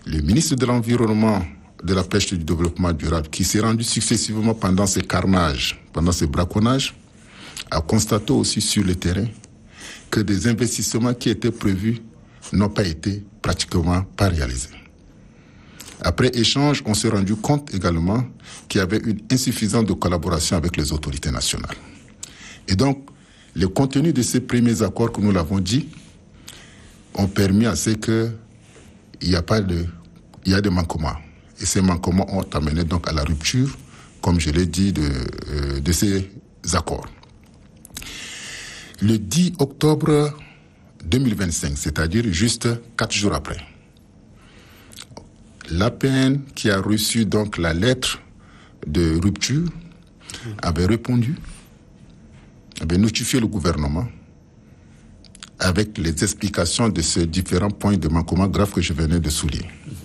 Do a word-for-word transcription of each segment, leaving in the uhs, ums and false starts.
le ministre de l'Environnement, de la Pêche et du Développement durable, qui s'est rendu successivement pendant ces carnages, pendant ces braconnages, a constaté aussi sur le terrain que des investissements qui étaient prévus n'ont pas été pratiquement pas réalisés. Après échange, on s'est rendu compte également qu'il y avait une insuffisance de collaboration avec les autorités nationales. Et donc, le contenu de ces premiers accords, que nous l'avons dit, ont permis à ce qu'il n'y a pas de, il y a des manquements. Et ces manquements ont amené donc à la rupture, comme je l'ai dit, de, euh, de ces accords. Le dix octobre deux mille vingt-cinq, c'est-à-dire juste quatre jours après, l'A P N, qui a reçu donc la lettre de rupture, avait répondu, avait notifié le gouvernement avec les explications de ces différents points de manquement graves que je venais de souligner.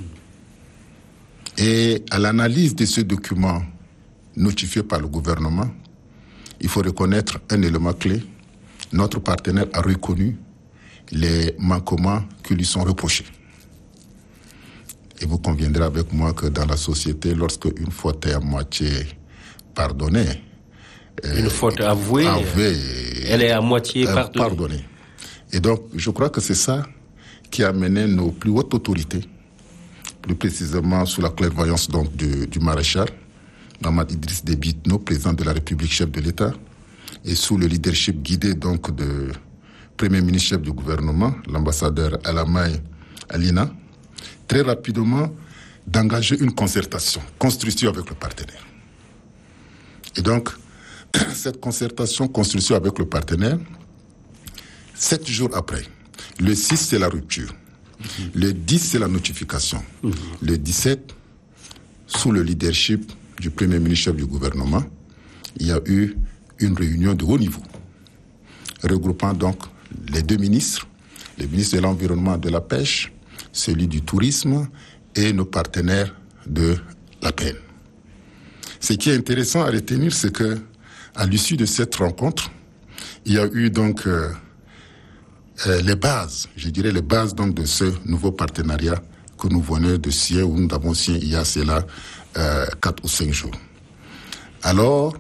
Et à l'analyse de ce document notifié par le gouvernement, il faut reconnaître un élément clé. Notre partenaire a reconnu les manquements qui lui sont reprochés. Et vous conviendrez avec moi que dans la société, lorsque une faute est à moitié pardonnée, une faute avouée, avouée elle est à moitié pardonnée. pardonnée. Et donc, je crois que c'est ça qui a mené nos plus hautes autorités, plus précisément sous la clairvoyance donc du, du maréchal Mahamat Idriss Déby Itno, président de la République, chef de l'État, et sous le leadership guidé donc de Premier ministre chef du gouvernement, l'ambassadeur Alamay Alina, très rapidement d'engager une concertation constructive avec le partenaire. Et donc, cette concertation constructive avec le partenaire, sept jours après, le six, c'est la rupture. Mm-hmm. Le dix, c'est la notification. Mm-hmm. Le dix-sept, sous le leadership du Premier ministre chef du gouvernement, il y a eu une réunion de haut niveau, regroupant donc les deux ministres, le ministre de l'Environnement et de la Pêche, celui du Tourisme et nos partenaires de l'A P N. Ce qui est intéressant à retenir, c'est que à l'issue de cette rencontre, il y a eu donc euh, euh, les bases, je dirais les bases donc de ce nouveau partenariat que nous venons de signer, ou nous avons signé il y a cela euh, quatre ou cinq jours. Alors,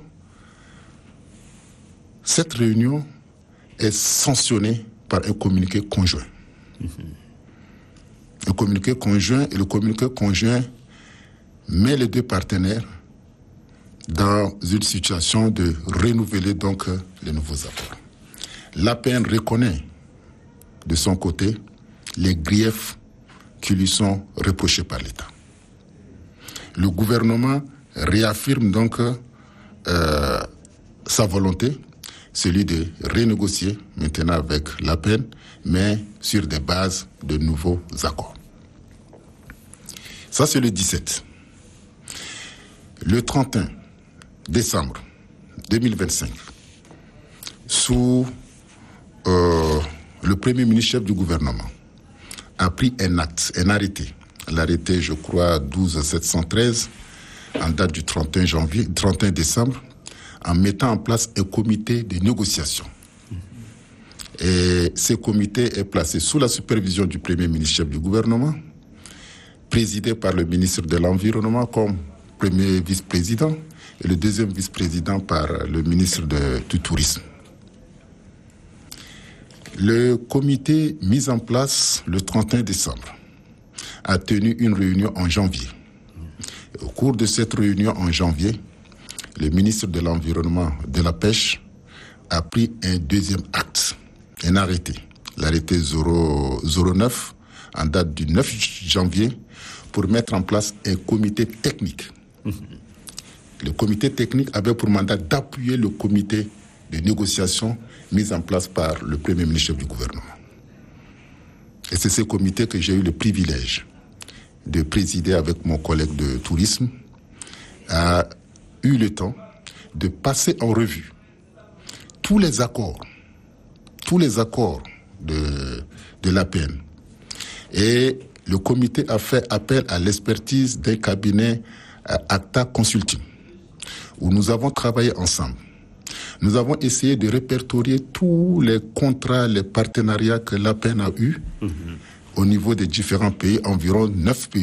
cette réunion est sanctionnée par un communiqué conjoint. Mmh. Le communiqué conjoint et le communiqué conjoint met les deux partenaires dans une situation de renouveler donc les nouveaux accords. L'A P N reconnaît de son côté les griefs qui lui sont reprochés par l'État. Le gouvernement réaffirme donc euh, sa volonté, celui de renégocier maintenant avec l'A P N, mais sur des bases de nouveaux accords. Ça, c'est le dix-sept. Le trente et un décembre deux mille vingt-cinq, sous euh, le Premier ministre chef du gouvernement, a pris un acte, un arrêté, l'arrêté, je crois, douze sept cent treize, en date du trente et un janvier, trente et un décembre, en mettant en place un comité de négociation. Et ce comité est placé sous la supervision du Premier ministre chef du gouvernement, présidé par le ministre de l'Environnement comme premier vice-président et le deuxième vice-président par le ministre de, du Tourisme. Le comité mis en place le trente et un décembre a tenu une réunion en janvier. Au cours de cette réunion en janvier, le ministre de l'Environnement et de la Pêche a pris un deuxième acte, un arrêté, l'arrêté zéro neuf, en date du neuf janvier, pour mettre en place un comité technique. Mmh. Le comité technique avait pour mandat d'appuyer le comité de négociation mis en place par le Premier ministre du gouvernement. Et c'est ce comité que j'ai eu le privilège de présider avec mon collègue de tourisme, a eu le temps de passer en revue tous les accords, tous les accords de, de l'A P N. Et le comité a fait appel à l'expertise d'un cabinet Acta Consulting, où nous avons travaillé ensemble. Nous avons essayé de répertorier tous les contrats, les partenariats que l'A P N a eus mmh. au niveau des différents pays, environ neuf pays